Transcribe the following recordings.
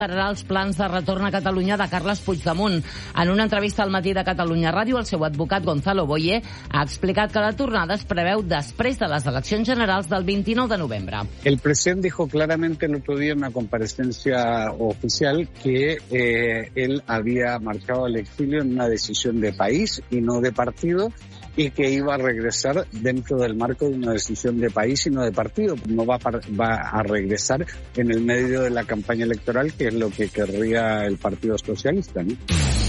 els plans de retorn a Catalunya de Carles Puigdemont. En una entrevista al Matí de Catalunya Ràdio, el seu advocat Gonzalo Boye ha explicat que la tornada es preveu després de les eleccions generals del 29 de novembre. El presidente dijo claramente el otro día en una comparecencia oficial que él había marchado al exilio en una decisión de país y no de partido, y que iba a regresar dentro del marco de una decisión de país y no de partido. No va a regresar en el medio de la campaña electoral, que es lo que querría el Partido Socialista, ¿no?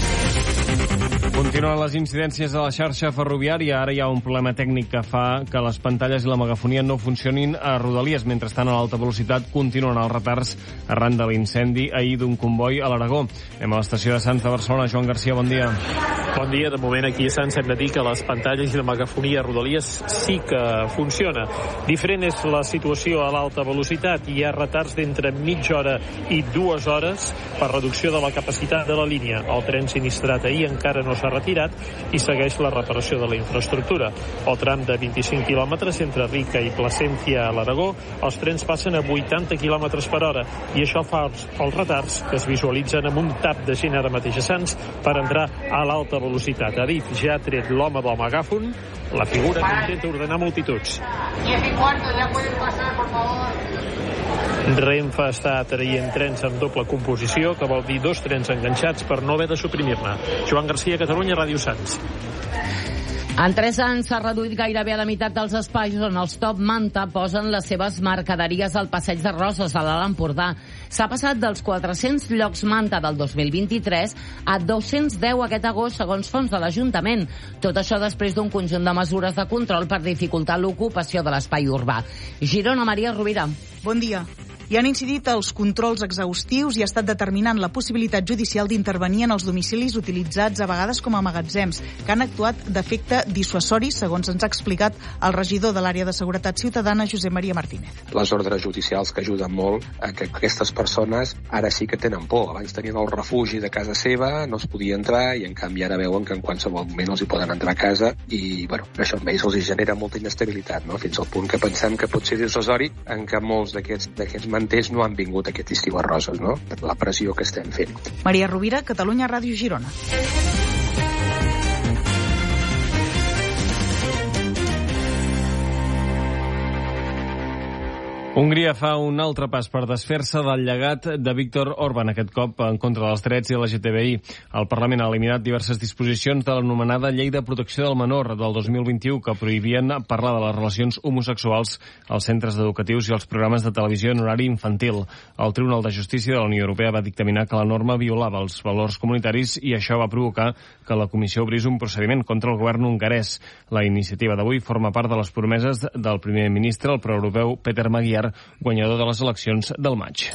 Continuen les incidències a la xarxa ferroviària. Ara hi ha un problema tècnic que fa que les pantalles i la megafonia no funcionin a Rodalies. Mentrestant, a l'alta velocitat continuen els retards arran de l'incendi ahir d'un comboi a l'Aragó. Anem a l'estació de Sants de Barcelona. Joan Garcia, bon dia. Bon dia. De moment aquí a Sants hem de dir que les pantalles i la megafonia a Rodalies sí que funciona. Diferent és la situació a l'alta velocitat. Hi ha retards d'entre mitja hora i 2 hores per reducció de la capacitat de la línia. El tren sinistrat ahir encara no s'ha retirat i segueix la reparació de la infraestructura. El tram de 25 quilòmetres entre Rica i Plasencia a l'Aragó, els trens passen a 80 quilòmetres per hora i això fa els retards que es visualitzen amb un tap de gent ara mateix a Sants per entrar a l'alta velocitat. Adif ja ha tret l'home del megàfon, la figura que intenta ordenar multituds. 10:15, ja pueden pasar, por favor. Renfe està traient trens amb doble composició, que vol dir 2 trens enganxats per no haver de suprimir-ne. Joan Garcia, Catalunya, Ràdio Sants. En 3 anys s'ha reduït gairebé a la meitat dels espais on els Top Manta posen les seves mercaderies al Passeig de Roses, a l'Alt Empordà. S'ha passat dels 400 llocs Manta del 2023 a 210 aquest agost, segons fons de l'Ajuntament. Tot això després d'un conjunt de mesures de control per dificultar l'ocupació de l'espai urbà. Girona, Maria Rovira. Bon dia. Hi han incidit els controls exhaustius i ha estat determinant la possibilitat judicial d'intervenir en els domicilis utilitzats a vegades com a magatzems, que han actuat d'efecte dissuasori, segons ens ha explicat el regidor de l'àrea de Seguretat Ciutadana, Josep Maria Martínez. Les ordres judicials que ajuden molt a que aquestes persones ara sí que tenen por. Abans tenien el refugi de casa seva, no es podia entrar, i en canvi ara veuen que en qualsevol moment els hi poden entrar a casa i, bueno, això amb ells els genera molta inestabilitat, no? Fins al punt que pensem que pot ser dissuasori en què molts d'aquests manters no han vingut aquest estiu a Roses, no? Per la pressió que estem fent. Maria Rovira, Catalunya, Ràdio Girona. Hongria fa un altre pas per desfer-se del llegat de Viktor Orbán, aquest cop en contra dels drets i LGTBI. El Parlament ha eliminat diverses disposicions de l'anomenada Llei de Protecció del Menor del 2021 que prohibien parlar de les relacions homosexuals als centres educatius i als programes de televisió en horari infantil. El Tribunal de Justícia de la Unió Europea va dictaminar que la norma violava els valors comunitaris i això va provocar que la Comissió obrís un procediment contra el govern hongarès. La iniciativa d'avui forma part de les promeses del primer ministre, el proeuropeu Peter Magyar, guanyador de les eleccions del maig.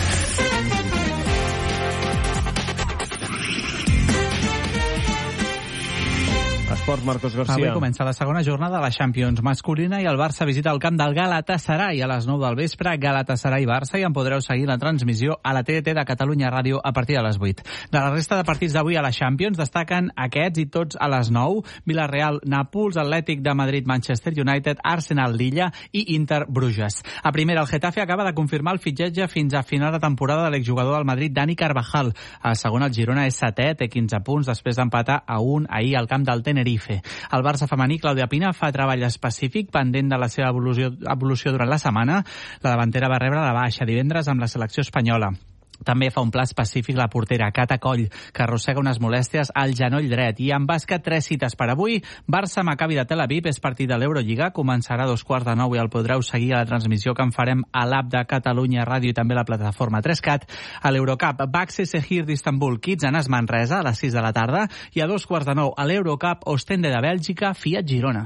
Esport, Marcos García. Avui comença la segona jornada de la Champions masculina i el Barça visita el camp del Galatasaray a les 9 del vespre. Galatasaray-Barça, i en podreu seguir la transmissió a la TDT de Catalunya Ràdio a partir de les 8. De la resta de partits d'avui a la Champions destaquen aquests i tots a les 9. Villarreal-Nàpols, Atlètic de Madrid-Manchester United, Arsenal-Lilla i Inter-Bruges. A primera, el Getafe acaba de confirmar el fitxatge fins a final de temporada de l'exjugador del Madrid, Dani Carvajal. A segona, el Girona és setè, té 15 punts després d'empatar a 1 ahir al camp del Tenerife. El Barça femení, Clàudia Pina, fa treball específic pendent de la seva evolució durant la setmana. La davantera va rebre la baixa divendres amb la selecció espanyola. També fa un pla específic la portera Cata Coll, que arrossega unes molèsties al genoll dret. I en bàsquet, 3 cites per avui. Barça-Maccabi de Tel Aviv és partit de l'Eurolliga. Començarà a 2:15 i el podreu seguir a la transmissió que en farem a l'app de Catalunya Ràdio i també a la plataforma 3CAT. A l'Eurocup, Baxi Sehir d'Istanbul, Kitsanas Manresa a les 6 de la tarda. I a 2:15 a l'Eurocup, Ostende de Bèlgica, Fiat Girona.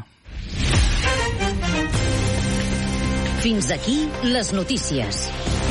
Fins aquí les notícies.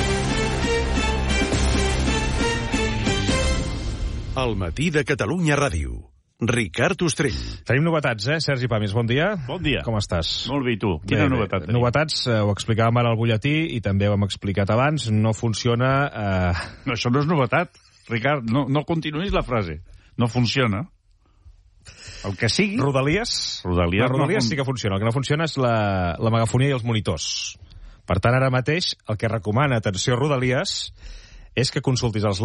El matí de Catalunya Ràdio. Ricard Ostrell. Tenim novetats, Sergi Pàmies, bon dia. Bon dia. Com estàs? Molt bé, i tu? Quina novetat tenim? Novetats, ho explicàvem ara al butlletí i també ho hem explicat abans, no funciona... No, això no és novetat, Ricard, no continuïs la frase. No funciona. El que sigui... Rodalies? Rodalies sí que funciona. El que no funciona és la megafonia i els monitors. Per tant, ara mateix, el que recomana, atenció, Rodalies, és que consultis els